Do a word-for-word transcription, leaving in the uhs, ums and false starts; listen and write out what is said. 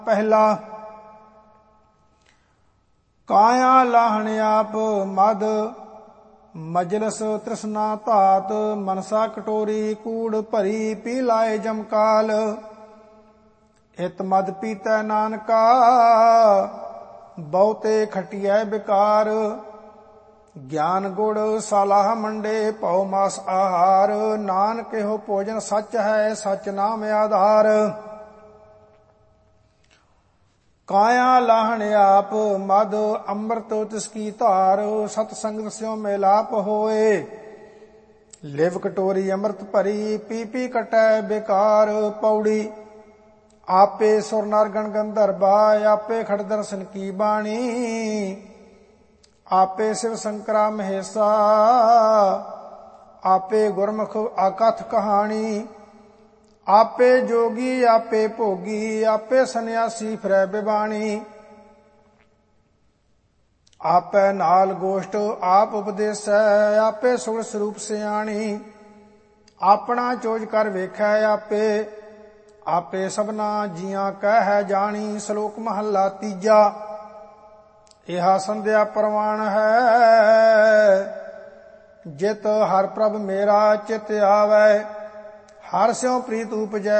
ਪਹਿਲਾ। ਕਾਇਆ ਲਾਹਣ ਆਪ ਮਦ ਮਜਲਸ ਤ੍ਰਿਸ਼ਨਾ ਧਾਤ, ਮਨਸਾ ਕਟੋਰੀ ਕੂੜ ਭਰੀ ਪੀ ਲਾਏ ਜਮਕਾਲ। ਇਤ ਮਦ ਪੀਤੈ ਨਾਨਕਾ ਬਹੁਤੇ ਖਟਿਐ ਬਿਕਾਰ, ਗਿਆਨ ਗੁੜ ਸਾਲਾਹ ਮੰਡੇ ਭਉ ਮਾਸ ਆਹਾਰ। ਨਾਨਕ ਇਹੋ ਭੋਜਨ ਸੱਚ ਹੈ ਸੱਚ ਨਾਮ ਆਧਾਰ। ਕਾਇਆ ਲਾਹਣ ਆਪ ਮਦ ਅੰਮ੍ਰਿਤ ਤਿਸ ਕੀ ਧਾਰ, ਸਤ ਸੰਗਤ ਸਿਉ ਮਿਲਾਪ ਹੋਏ ਲਿਵ ਕਟੋਰੀ ਅੰਮ੍ਰਿਤ ਭਰੀ, ਪੀ ਪੀ ਕਟੈ ਬੇਕਾਰ। ਪੌੜੀ। ਆਪੇ ਸੁਰ ਨਰ ਗਣ ਗੰਧਰਵਾ, ਆਪੇ ਖੜ ਦਰਸ਼ਨ ਕੀ ਬਾਣੀ। ਆਪੇ ਸਿਵ ਸ਼ੰਕਰਾ ਮਹੇਸ਼ਾ, ਆਪੇ ਗੁਰਮੁਖ ਆਕਥ ਕਹਾਣੀ। ਆਪੇ ਜੋਗੀ ਆਪੇ ਭੋਗੀ, ਆਪੇ ਸੰਨਿਆਸੀ ਫਿਰੈ ਬਿਬਾਣੀ। ਆਪੇ ਨਾਲ ਗੋਸ਼ਟ ਆਪ ਉਪਦੇਸੈ, ਆਪੇ ਸੁਰ ਸਰੂਪ ਸਿਆਣੀ। ਆਪਣਾ ਚੋਜ ਕਰ ਵੇਖੈ ਆਪੇ, ਆਪੇ ਸਭਨਾ ਜੀਆਂ ਕਹਿ ਜਾਣੀ। ਸ਼ਲੋਕ ਮਹੱਲਾ ਤੀਜਾ। ਇਹਾ ਸੰਧਿਆ ਪ੍ਰਵਾਨ ਹੈ, ਜਿਤ ਹਰ ਪ੍ਰਭ ਮੇਰਾ ਚਿਤ ਆਵੈ। ਹਰਿ ਸਿਉ ਪ੍ਰੀਤ ਉਪਜੈ